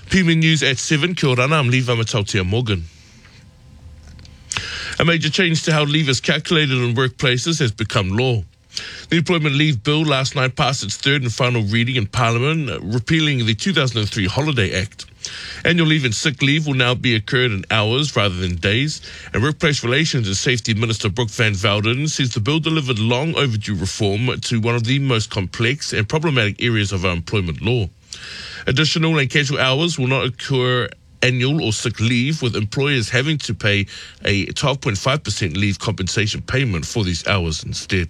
PMN News at 7. Kia ora, I'm Levi Matautia Morgan. A major change to how leave is calculated in workplaces has become law. The Employment Leave Bill last night passed its third and final reading in Parliament, repealing the 2003 Holiday Act. Annual leave and sick leave will now be accrued in hours rather than days, and Workplace Relations and Safety Minister Brooke Van Velden says the bill delivered long overdue reform to one of the most complex and problematic areas of our employment law. Additional and casual hours will not occur annual or sick leave, with employers having to pay a 12.5% leave compensation payment for these hours instead.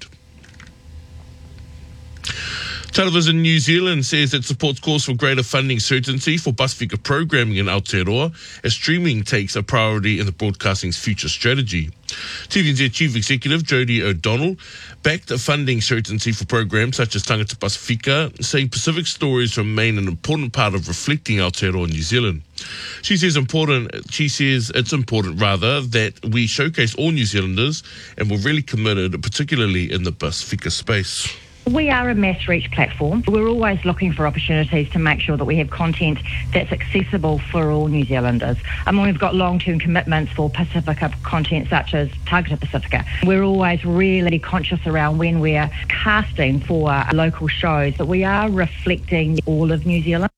Television New Zealand says it supports calls for greater funding certainty for Pasifika programming in Aotearoa as streaming takes a priority in the broadcasting's future strategy. TVNZ Chief Executive Jodie O'Donnell backed a funding certainty for programs such as Tangata Pasifika, saying Pacific stories remain an important part of reflecting Aotearoa New Zealand. She says it's important that we showcase all New Zealanders, and we're really committed, particularly in the Pasifika space. We are a mass reach platform. We're always looking for opportunities to make sure that we have content that's accessible for all New Zealanders. We've got long-term commitments for Pasifika content such as Tangata Pasifika. We're always really conscious around when we're casting for local shows that we are reflecting all of New Zealand.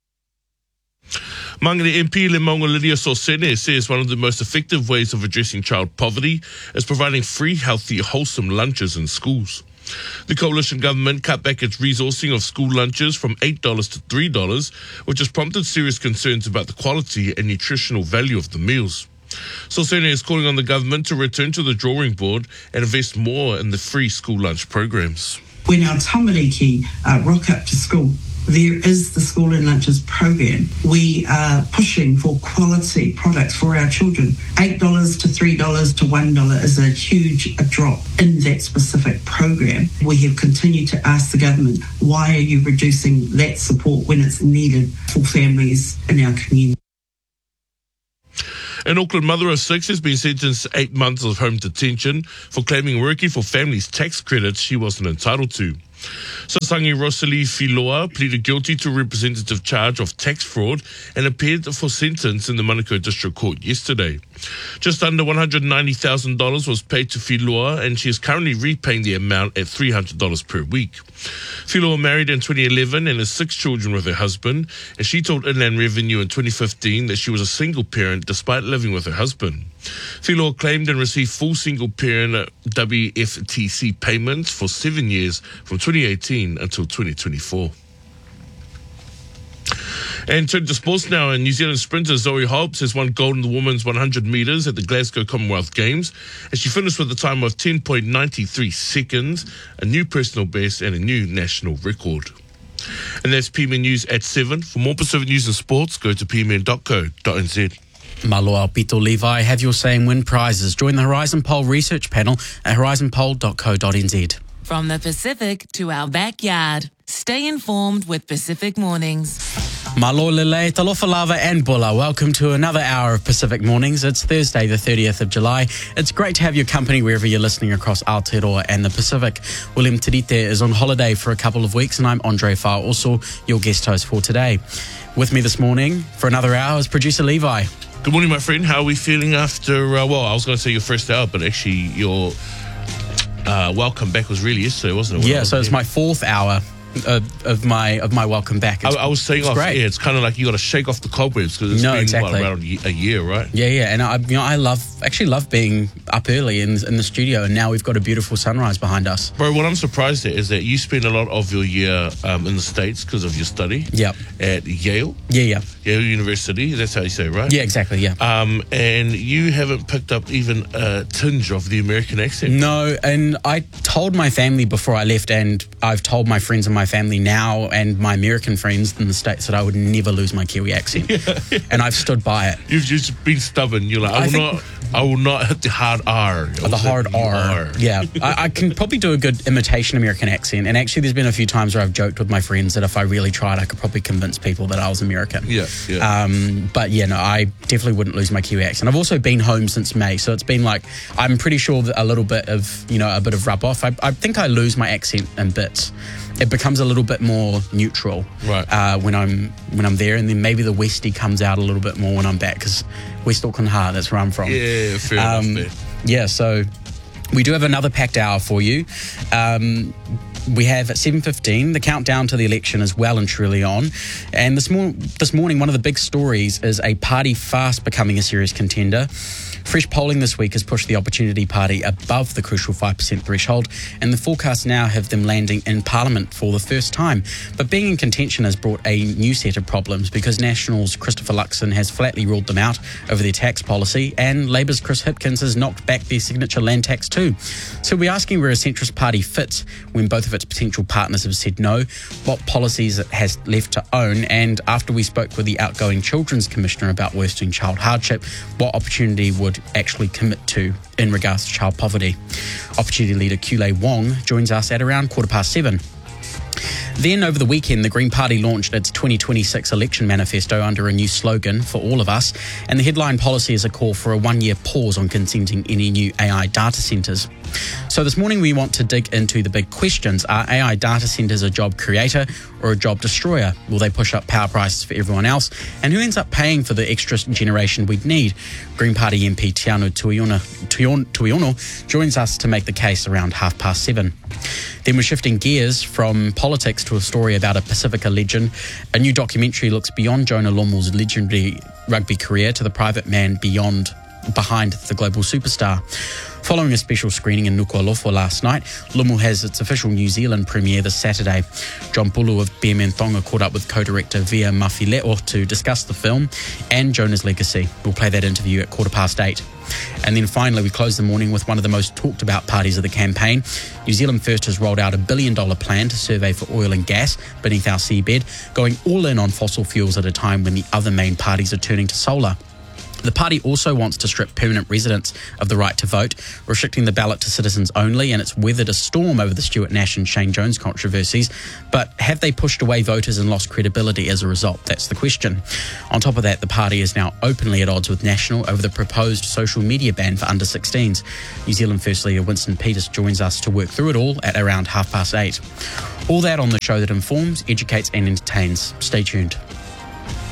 Mangere MP Le Maunga Lydia Sorsene says one of the most effective ways of addressing child poverty is providing free, healthy, wholesome lunches in schools. The coalition government cut back its resourcing of school lunches from $8 to $3, which has prompted serious concerns about the quality and nutritional value of the meals. Sorsene is calling on the government to return to the drawing board and invest more in the free school lunch programs. When our tamariki rock up to school, there is the School and Lunches program. We are pushing for quality products for our children. $8 to $3 to $1 is a huge drop in that specific program. We have continued to ask the government, why are you reducing that support when it's needed for families in our community? An Auckland mother of 6 has been sentenced to 8 months of home detention for claiming working for families' tax credits she wasn't entitled to. Sasangi Rosalie Filoa pleaded guilty to a representative charge of tax fraud and appeared for sentence in the Manukau District Court yesterday. Just under $190,000 was paid to Filoa, and she is currently repaying the amount at $300 per week. Filoa married in 2011 and has 6 children with her husband, and she told Inland Revenue in 2015 that she was a single parent despite living with her husband. Filoa claimed and received full single parent WFTC payments for 7 years from 2018 until 2024. And turn to sports now, and New Zealand sprinter Zoe Hobbs has won gold in the women's 100 metres at the Glasgow Commonwealth Games, and she finished with a time of 10.93 seconds, a new personal best and a new national record. And that's PMN News at 7. For more Pacific news and sports, go to pmn.co.nz. Malo Alpito Levi, have your say in win prizes. Join the Horizon Poll research panel at horizonpoll.co.nz. From the Pacific to our backyard, stay informed with Pacific Mornings. Malo Lele, Talofa Lava and Bulla, welcome to another hour of Pacific Mornings. It's Thursday the 30th of July. It's great to have your company wherever you're listening across Aotearoa and the Pacific. William Tirite is on holiday for a couple of weeks, and I'm Andre Farr, also your guest host for today. With me this morning for another hour is producer Levi. Good morning, my friend. How are we feeling after, I was going to say your first hour, but actually your welcome back was really yesterday, wasn't it? Yeah, so it's my 4th hour of my welcome back. I was saying off great. air, it's kind of like you got to shake off the cobwebs because it's been exactly. around a year, right? Yeah, and I love being up early in the studio, and now we've got a beautiful sunrise behind us. Bro, what I'm surprised at is that you spend a lot of your year in the States because of your study. Yep. At Yale. Yeah. Yale University, that's how you say it, right? Yeah, exactly, yeah. And you haven't picked up even a tinge of the American accent. No, and I told my family before I left, and I've told my friends in my family now and my American friends in the States that I would never lose my Kiwi accent. Yeah. And I've stood by it. You've just been stubborn. You're like, I will not hit the hard R. The hard R. Yeah. I can probably do a good imitation American accent, and actually there's been a few times where I've joked with my friends that if I really tried, I could probably convince people that I was American. Yeah. But yeah, no, I definitely wouldn't lose my Kiwi accent. I've also been home since May, so it's been like, I'm pretty sure that a little bit of, a bit of rub off. I think I lose my accent in bits. it becomes a little bit more neutral when I'm there, and then maybe the Westie comes out a little bit more when I'm back, because West Auckland Heart, that's where I'm from. Yeah, fair enough. Yeah, so we do have another packed hour for you. We have at 7:15, the countdown to the election is well and truly on. And this morning, one of the big stories is a party fast becoming a serious contender. Fresh polling this week has pushed the Opportunity Party above the crucial 5% threshold, and the forecasts now have them landing in Parliament for the first time. But being in contention has brought a new set of problems, because Nationals' Christopher Luxon has flatly ruled them out over their tax policy, and Labour's Chris Hipkins has knocked back their signature land tax too. So we're asking where a centrist party fits when both of its potential partners have said no, what policies it has left to own, and after we spoke with the outgoing Children's Commissioner about worsening child hardship, what Opportunity would actually commit to in regards to child poverty. Opportunity leader Kulei Wong joins us at around 7:15. Then, over the weekend, the Green Party launched its 2026 election manifesto under a new slogan, For All of Us, and the headline policy is a call for a one-year pause on consenting any new AI data centres. So this morning we want to dig into the big questions. Are AI data centres a job creator or a job destroyer? Will they push up power prices for everyone else? And who ends up paying for the extra generation we'd need? Green Party MP Tiano Tuiono joins us to make the case around 7:30. Then we're shifting gears from politics to a story about a Pacifica legend. A new documentary looks beyond Jonah Lomu's legendary rugby career to the private man behind the global superstar. Following a special screening in Nuku'alofa last night, Lomu has its official New Zealand premiere this Saturday. John Pulu of Bementonga caught up with co-director Via Mafileo to discuss the film and Jonah's legacy. We'll play that interview at 8:15. And then finally, we close the morning with one of the most talked about parties of the campaign. New Zealand First has rolled out $1 billion plan to survey for oil and gas beneath our seabed, going all in on fossil fuels at a time when the other main parties are turning to solar. The party also wants to strip permanent residents of the right to vote, restricting the ballot to citizens only, and it's weathered a storm over the Stuart Nash and Shane Jones controversies. But have they pushed away voters and lost credibility as a result? That's the question. On top of that, the party is now openly at odds with National over the proposed social media ban for under-16s. New Zealand First leader Winston Peters joins us to work through it all at around 8:30. All that on the show that informs, educates and entertains. Stay tuned.